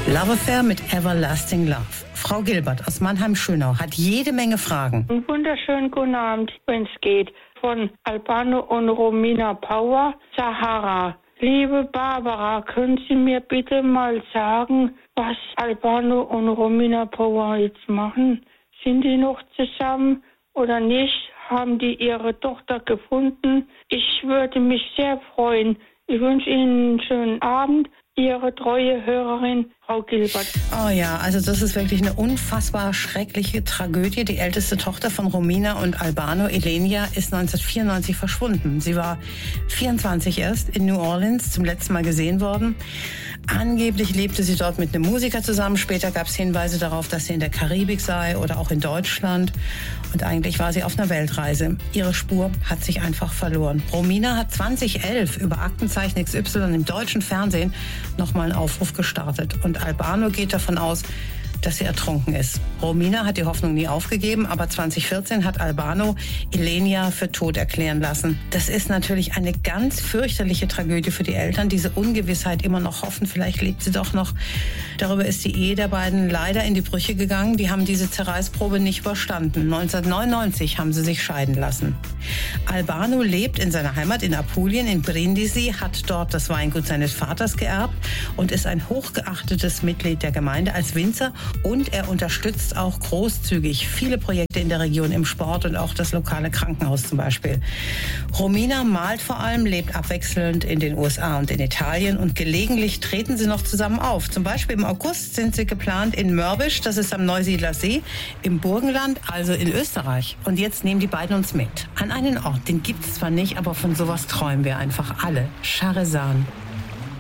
Love Affair mit Everlasting Love. Frau Gilbert aus Mannheim-Schönau hat jede Menge Fragen. Einen wunderschönen guten Abend, wenn es geht. Von Albano und Romina Power, Sahara. Liebe Barbara, können Sie mir bitte mal sagen, was Albano und Romina Power jetzt machen? Sind die noch zusammen oder nicht? Haben die ihre Tochter gefunden? Ich würde mich sehr freuen. Ich wünsche Ihnen einen schönen Abend. Ihre treue Hörerin, Frau Gilbert. Oh ja, also das ist wirklich eine unfassbar schreckliche Tragödie. Die älteste Tochter von Romina und Albano, Elenia, ist 1994 verschwunden. Sie war 24 erst in New Orleans zum letzten Mal gesehen worden. Angeblich lebte sie dort mit einem Musiker zusammen. Später gab es Hinweise darauf, dass sie in der Karibik sei oder auch in Deutschland. Und eigentlich war sie auf einer Weltreise. Ihre Spur hat sich einfach verloren. Romina hat 2011 über Aktenzeichen XY im deutschen Fernsehen nochmal einen Aufruf gestartet. Und Albano geht davon aus, dass sie ertrunken ist. Romina hat die Hoffnung nie aufgegeben, aber 2014 hat Albano Elenia für tot erklären lassen. Das ist natürlich eine ganz fürchterliche Tragödie für die Eltern, diese Ungewissheit immer noch hoffen, vielleicht lebt sie doch noch. Darüber ist die Ehe der beiden leider in die Brüche gegangen. Die haben diese Zerreißprobe nicht überstanden. 1999 haben sie sich scheiden lassen. Albano lebt in seiner Heimat in Apulien, in Brindisi, hat dort das Weingut seines Vaters geerbt und ist ein hochgeachtetes Mitglied der Gemeinde als Winzer. Und er unterstützt auch großzügig viele Projekte in der Region im Sport und auch das lokale Krankenhaus zum Beispiel. Romina malt vor allem, lebt abwechselnd in den USA und in Italien und gelegentlich treten sie noch zusammen auf. Zum Beispiel im August sind sie geplant in Mörbisch, das ist am Neusiedler See, im Burgenland, also in Österreich. Und jetzt nehmen die beiden uns mit an einen Ort, den gibt es zwar nicht, aber von sowas träumen wir einfach alle. Scharresan.